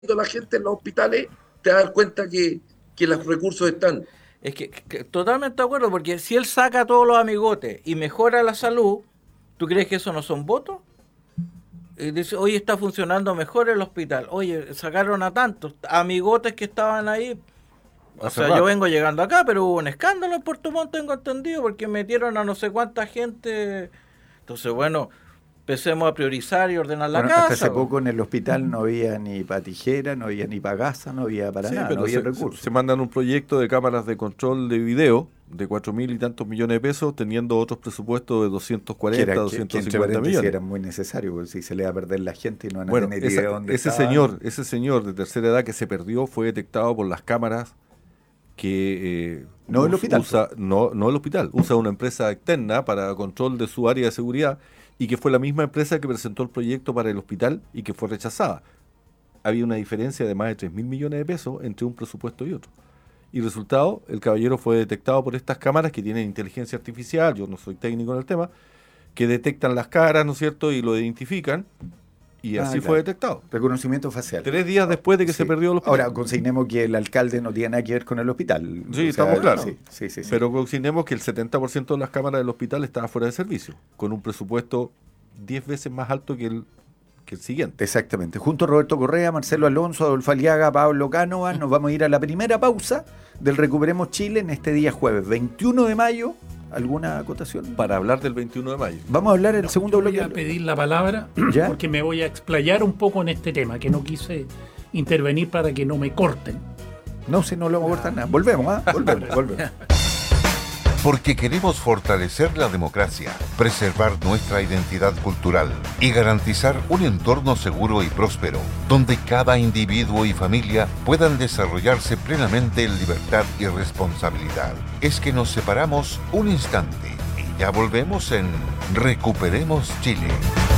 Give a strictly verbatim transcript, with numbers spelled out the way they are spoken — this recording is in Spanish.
la gente en los hospitales, te das cuenta que, que los recursos están. Es que, que totalmente de acuerdo, porque si él saca a todos los amigotes y mejora la salud, ¿tú crees que eso no son votos? Y dice, hoy está funcionando mejor el hospital. Oye, sacaron a tantos amigotes que estaban ahí. O Hace sea, rato. yo vengo llegando acá, pero hubo un escándalo en Puerto Montt, tengo entendido, porque metieron a no sé cuánta gente. Entonces, bueno, empecemos a priorizar y ordenar la Bueno, hasta casa. hace po. poco en el hospital no había ni para tijera, no había ni para gasa, no había para Sí, nada, pero no había se, recursos. se mandan un proyecto de cámaras de control de video de cuatro mil y tantos millones de pesos, teniendo otros presupuestos de doscientos Que cuarenta, era, que, que doscientos entre cincuenta paréntesis millones. era muy necesario, porque si se le va a perder la gente y no van a Bueno, tener esa- idea de dónde ese estaban. señor, ese señor de tercera edad que se perdió fue detectado por las cámaras que eh, No el us- hospital. usa, no, no el hospital, usa una empresa externa para control de su área de seguridad y que fue la misma empresa que presentó el proyecto para el hospital y que fue rechazada. Había una diferencia de más de tres mil millones de pesos entre un presupuesto y otro. Y resultado, el caballero fue detectado por estas cámaras que tienen inteligencia artificial, yo no soy técnico en el tema, que detectan las caras, ¿no es cierto?, y lo identifican, y Ah, así claro. fue detectado. Reconocimiento facial. Tres días después de que Sí. se perdió el hospital. Ahora, consignemos que el alcalde no tiene nada que ver con el hospital. Sí, estamos claros. Sí, sí, sí, sí. Pero consignemos que el setenta por ciento de las cámaras del hospital estaba fuera de servicio, con un presupuesto diez veces más alto que el, que el siguiente. Exactamente. Junto a Roberto Correa, Marcelo Alonso, Adolfo Aliaga, Pablo Cánovas, nos vamos a ir a la primera pausa del Recuperemos Chile en este día jueves veintiuno de mayo. ¿Alguna acotación? Para hablar del veintiuno de mayo. Vamos a hablar el segundo Yo voy bloque. a pedir la palabra ¿Ya? porque me voy a explayar un poco en este tema, que no quise intervenir para que no me corten. No, si no lo vamos a cortar nada. Volvemos, ¿ah? Volvemos, volvemos. Porque queremos fortalecer la democracia, preservar nuestra identidad cultural y garantizar un entorno seguro y próspero, donde cada individuo y familia puedan desarrollarse plenamente en libertad y responsabilidad. Es que nos separamos un instante y ya volvemos en Recuperemos Chile.